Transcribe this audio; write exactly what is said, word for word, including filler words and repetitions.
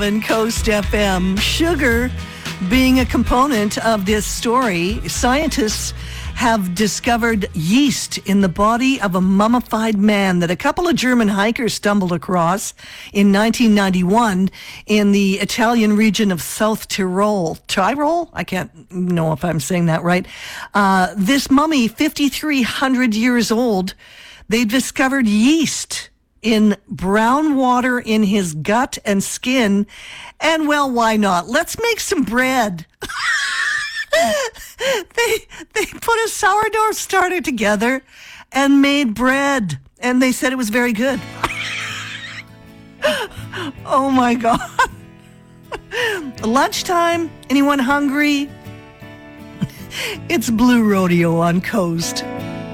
And Coast F M. Sugar being a component of this story, scientists have discovered yeast in the body of a mummified man that a couple of German hikers stumbled across in nineteen ninety-one in the Italian region of South Tyrol. Tyrol? I can't know if I'm saying that right. Uh, this mummy, fifty-three hundred years old, they discovered yeast in brown water in his gut and skin. And, well, why not? Let's make some bread. they they put a sourdough starter together and made bread. And they said it was very good. Oh, my God. Lunchtime? Anyone hungry? It's Blue Rodeo on Coast.